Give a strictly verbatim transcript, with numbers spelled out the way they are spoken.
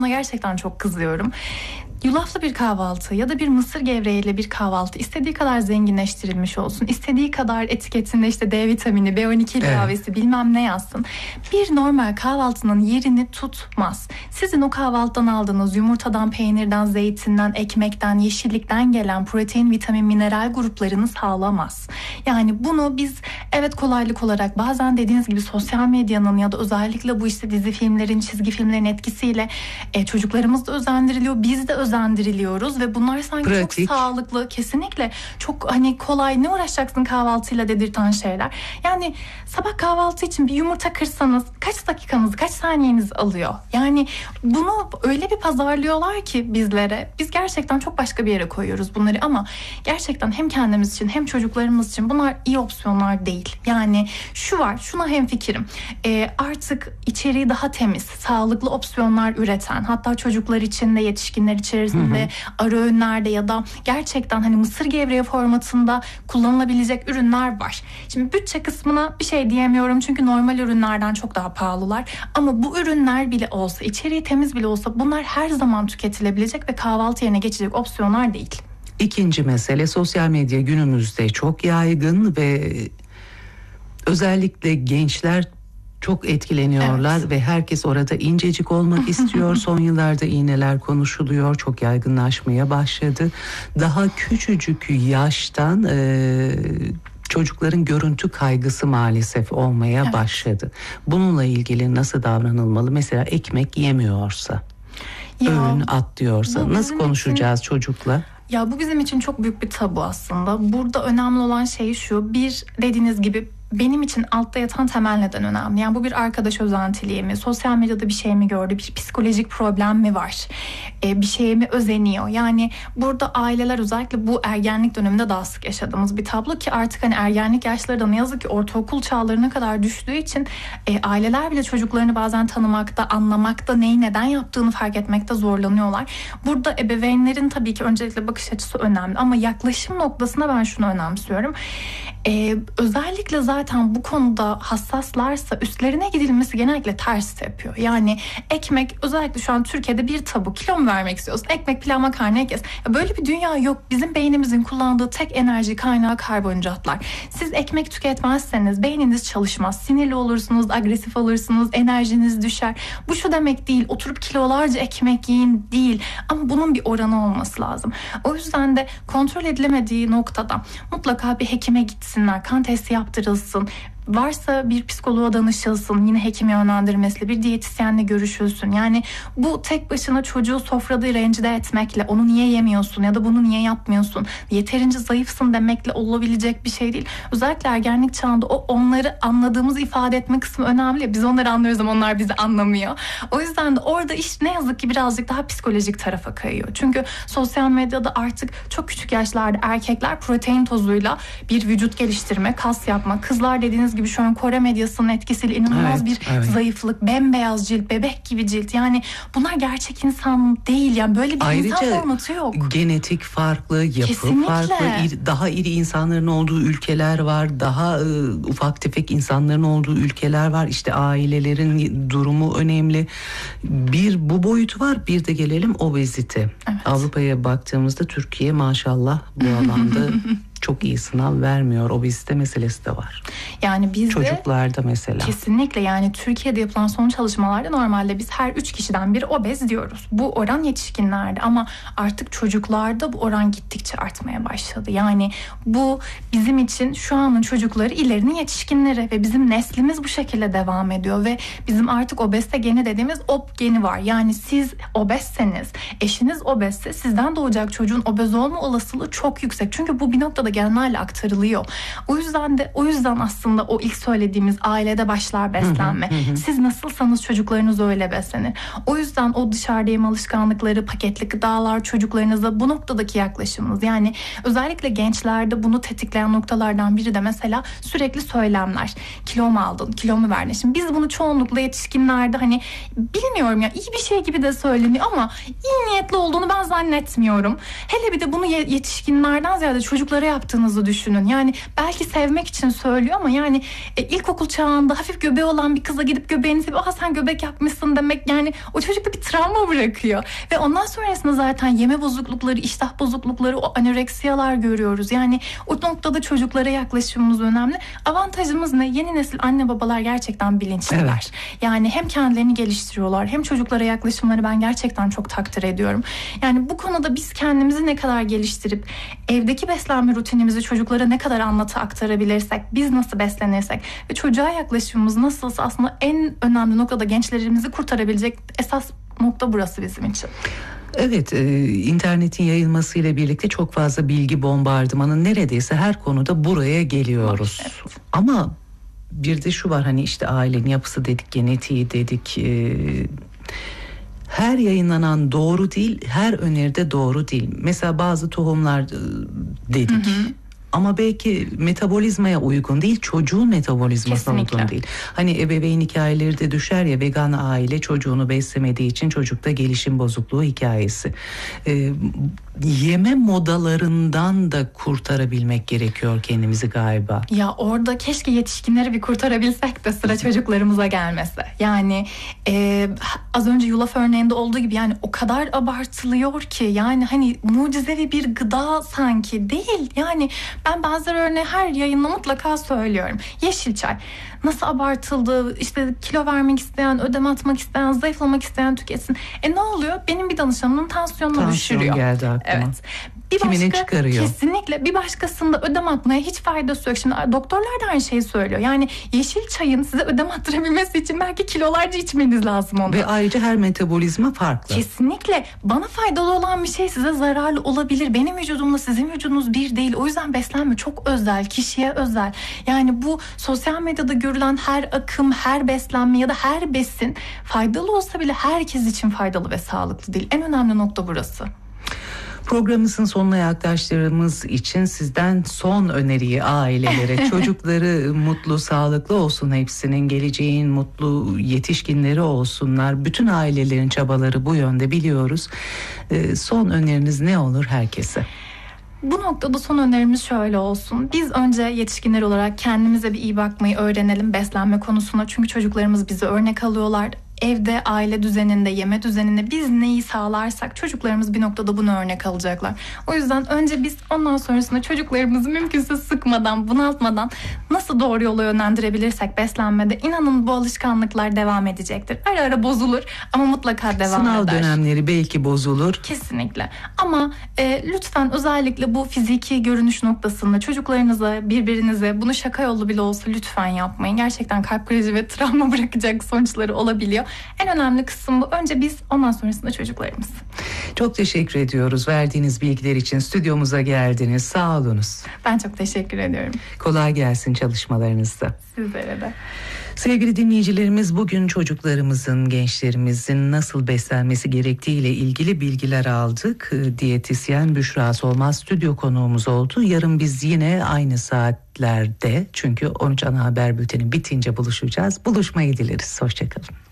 Gerçekten çok kızıyorum. Yulaflı bir kahvaltı ya da bir mısır gevreğiyle bir kahvaltı istediği kadar zenginleştirilmiş olsun, istediği kadar etiketinde işte D vitamini, B on iki ilavesi evet. bilmem ne yazsın. Bir normal kahvaltının yerini tutmaz. Sizin o kahvaltıdan aldığınız yumurtadan, peynirden, zeytinden, ekmekten, yeşillikten gelen protein, vitamin, mineral gruplarını sağlamaz. Yani bunu biz evet kolaylık olarak bazen dediğiniz gibi sosyal medyanın ya da özellikle bu işte dizi filmlerin, çizgi filmlerin etkisiyle e, çocuklarımız da özendiriliyor, biz de özendiriliyoruz. özendiriliyoruz ve bunlar sanki Pratik. çok sağlıklı, kesinlikle çok hani kolay, ne uğraşacaksın kahvaltıyla dedirten şeyler. Yani sabah kahvaltı için bir yumurta kırsanız kaç dakikanız, kaç saniyeniz alıyor? Yani bunu öyle bir pazarlıyorlar ki bizlere, biz gerçekten çok başka bir yere koyuyoruz bunları ama gerçekten hem kendimiz için hem çocuklarımız için bunlar iyi opsiyonlar değil. Yani şu var, şuna hemfikirim. Ee, artık içeriği daha temiz, sağlıklı opsiyonlar üreten, hatta çocuklar için de yetişkinler için içerisinde ara öğünlerde ya da gerçekten hani mısır gevreği formatında kullanılabilecek ürünler var. Şimdi bütçe kısmına bir şey diyemiyorum çünkü normal ürünlerden çok daha pahalılar. Ama bu ürünler bile olsa, içeriği temiz bile olsa bunlar her zaman tüketilebilecek ve kahvaltı yerine geçecek opsiyonlar değil. İkinci mesele, sosyal medya günümüzde çok yaygın ve özellikle gençler çok etkileniyorlar evet. ve herkes orada incecik olmak istiyor. Son yıllarda iğneler konuşuluyor, çok yaygınlaşmaya başladı. Daha küçücük yaştan e, çocukların görüntü kaygısı maalesef olmaya evet. başladı. Bununla ilgili nasıl davranılmalı? Mesela ekmek yemiyorsa, ya, öğün atlıyorsa nasıl konuşacağız için... çocukla? Ya bu bizim için çok büyük bir tabu aslında. Burada önemli olan şey şu: bir, dediğiniz gibi benim için altta yatan temel neden önemli. Yani bu bir arkadaş özentiliği mi? Sosyal medyada bir şey mi gördü? Bir psikolojik problem mi var? Ee, bir şeye mi özeniyor? Yani burada aileler, özellikle bu ergenlik döneminde daha sık yaşadığımız bir tablo ki artık hani ergenlik yaşları da ne yazık ki ortaokul çağlarına kadar düştüğü için e, aileler bile çocuklarını bazen tanımakta, anlamakta, neyi neden yaptığını fark etmekte zorlanıyorlar. Burada ebeveynlerin tabii ki öncelikle bakış açısı önemli ama yaklaşım noktasında ben şunu önemsiyorum. Ee, özellikle zaten bu konuda hassaslarsa üstlerine gidilmesi genellikle ters yapıyor. Yani ekmek, özellikle şu an Türkiye'de bir tabu. Kilo mu vermek istiyorsun? Ekmek, pilav, makarna kes. Ya böyle bir dünya yok. Bizim beynimizin kullandığı tek enerji kaynağı karbonhidratlar. Siz ekmek tüketmezseniz beyniniz çalışmaz. Sinirli olursunuz, agresif olursunuz, enerjiniz düşer. Bu şu demek değil, oturup kilolarca ekmek yiyin değil. Ama bunun bir oranı olması lazım. O yüzden de kontrol edilemediği noktada mutlaka bir hekime gitsinler, kan testi yaptırılsın. Varsa bir psikoloğa danışılsın, yine hekime yönlendirmesiyle bir diyetisyenle görüşülsün. Yani bu tek başına çocuğu sofrada rencide etmekle, onu niye yemiyorsun ya da bunu niye yapmıyorsun, yeterince zayıfsın demekle olabilecek bir şey değil. Özellikle ergenlik çağında o onları anladığımız ifade etme kısmı önemli. Biz onları anlıyoruz ama onlar bizi anlamıyor. O yüzden de orada iş ne yazık ki birazcık daha psikolojik tarafa kayıyor. Çünkü sosyal medyada artık çok küçük yaşlarda erkekler protein tozuyla bir vücut geliştirme, kas yapma, kızlar dediğiniz gibi şu an Kore medyasının etkisiyle inanılmaz evet, bir evet. zayıflık, bembeyaz cilt, bebek gibi cilt. Yani bunlar gerçek insan değil. Yani böyle bir ayrıca insan formatı yok. Genetik farklı, yapı Kesinlikle. farklı, daha iri insanların olduğu ülkeler var, daha ıı, ufak tefek insanların olduğu ülkeler var. İşte ailelerin durumu önemli. Bir bu boyutu var, bir de gelelim obezite. Evet. Avrupa'ya baktığımızda Türkiye maşallah bu alanda çok iyi sınav vermiyor. Obezite meselesi de var. Yani biz çocuklarda mesela. Kesinlikle, yani Türkiye'de yapılan son çalışmalarda normalde biz her üç kişiden biri obez diyoruz. Bu oran yetişkinlerde ama artık çocuklarda bu oran gittikçe artmaya başladı. Yani bu bizim için şu anın çocukları ilerinin yetişkinleri ve bizim neslimiz bu şekilde devam ediyor ve bizim artık obezite geni dediğimiz ob geni var. Yani siz obezseniz, eşiniz obezse sizden doğacak çocuğun obez olma olasılığı çok yüksek. Çünkü bu bir noktada genlerle aktarılıyor. O yüzden de o yüzden aslında o ilk söylediğimiz ailede başlar beslenme. Hı hı hı. Siz nasılsanız çocuklarınız öyle beslenir. O yüzden o dışarıda yeme alışkanlıkları, paketli gıdalar, çocuklarınıza bu noktadaki yaklaşımınız. Yani özellikle gençlerde bunu tetikleyen noktalardan biri de mesela sürekli söylemler. Kilo mu aldın? Kilo mu verdin? Şimdi biz bunu çoğunlukla yetişkinlerde hani bilmiyorum ya, iyi bir şey gibi de söyleniyor ama iyi niyetli olduğunu ben zannetmiyorum. Hele bir de bunu yetişkinlerden ziyade çocuklara yaptığınızı düşünün. Yani belki sevmek için söylüyor ama yani e, ilkokul çağında hafif göbeği olan bir kıza gidip göbeğini aha sen göbek yapmışsın demek, yani o çocukta bir travma bırakıyor. Ve ondan sonrasında zaten yeme bozuklukları, iştah bozuklukları, o anoreksiyalar görüyoruz. Yani o noktada çocuklara yaklaşımımız önemli. Avantajımız ne? Yeni nesil anne babalar gerçekten bilinçliler. Evet. Yani hem kendilerini geliştiriyorlar hem çocuklara yaklaşımları ben gerçekten çok takdir ediyorum. Yani bu konuda biz kendimizi ne kadar geliştirip evdeki beslenme rutinimizi çocuklara ne kadar anlatı aktarabilirsek, biz nasıl beslenirsek ve çocuğa yaklaşımımız nasılsa aslında en önemli noktada gençlerimizi kurtarabilecek esas nokta burası bizim için. Evet, e, internetin yayılmasıyla birlikte çok fazla bilgi bombardımanı, neredeyse her konuda buraya geliyoruz. Evet. Ama bir de şu var, hani işte ailenin yapısı dedik, genetiği dedik. E, her yayınlanan doğru değil, her öneride doğru değil. Mesela bazı tohumlar dedik. Hı hı. Ama belki metabolizmaya uygun değil, çocuğun metabolizmasına Kesinlikle. uygun değil. Hani ebeveyn hikayeleri de düşer ya, vegan aile çocuğunu beslemediği için çocukta gelişim bozukluğu hikayesi. Ee, yeme modalarından da kurtarabilmek gerekiyor kendimizi galiba. Ya orada keşke yetişkinleri bir kurtarabilsek de sıra çocuklarımıza gelmese. Yani e, az önce yulaf örneğinde olduğu gibi, yani o kadar abartılıyor ki, yani hani mucizevi bir gıda sanki değil. Yani ben bazıları örneği her yayında mutlaka söylüyorum. Yeşil çay nasıl abartıldı, işte kilo vermek isteyen, ödem atmak isteyen, zayıflamak isteyen tüketsin. E ne oluyor? Benim bir danışanımın tansiyonunu Tansiyon düşürüyor. geldi aklıma. Evet. Bir Kimini başka, çıkarıyor. Kesinlikle bir başkasında ödem atmaya hiç faydası yok. Şimdi doktorlar da aynı şeyi söylüyor. Yani yeşil çayın size ödem attırabilmesi için belki kilolarca içmeniz lazım onu. Ve ayrıca her metabolizma farklı. Kesinlikle. Bana faydalı olan bir şey size zararlı olabilir. Benim vücudumla sizin vücudunuz bir değil. O yüzden beslenme çok özel, kişiye özel. Yani bu sosyal medyada görülen her akım, her beslenme ya da her besin faydalı olsa bile herkes için faydalı ve sağlıklı değil. En önemli nokta burası. Programımızın sonuna yaklaştığımız için sizden son öneriyi ailelere, çocukları mutlu, sağlıklı olsun hepsinin, geleceğin mutlu yetişkinleri olsunlar. Bütün ailelerin çabaları bu yönde, biliyoruz. Ee, son öneriniz ne olur herkese? Bu noktada son önerimiz şöyle olsun. Biz önce yetişkinler olarak kendimize bir iyi bakmayı öğrenelim beslenme konusunda. Çünkü çocuklarımız bizi örnek alıyorlar. Evde, aile düzeninde, yeme düzeninde biz neyi sağlarsak çocuklarımız bir noktada bunu örnek alacaklar. O yüzden önce biz, ondan sonrasında çocuklarımızı mümkünse sıkmadan, bunaltmadan nasıl doğru yola yönlendirebilirsek beslenmede, inanın bu alışkanlıklar devam edecektir. Ara ara bozulur ama mutlaka devam Sınav eder. Sınav dönemleri belki bozulur. Kesinlikle. Ama e, lütfen özellikle bu fiziki görünüş noktasında çocuklarınıza, birbirinize bunu şaka yolu bile olsa lütfen yapmayın. Gerçekten kalp krizi ve travma bırakacak sonuçları olabiliyor. En önemli kısım bu. Önce biz, ondan sonrasında çocuklarımız. Çok teşekkür ediyoruz verdiğiniz bilgiler için. Stüdyomuza geldiniz. Sağ olunuz. Ben çok teşekkür ediyorum. Kolay gelsin çalışmalarınızda. Sizlere de. Sevgili dinleyicilerimiz, bugün çocuklarımızın, gençlerimizin nasıl beslenmesi gerektiğiyle ilgili bilgiler aldık. Diyetisyen Büşra Solmaz stüdyo konuğumuz oldu. Yarın biz yine aynı saatlerde, çünkü on üç ana haber bülteni bitince buluşacağız. Buluşmayı dileriz. Hoşçakalın.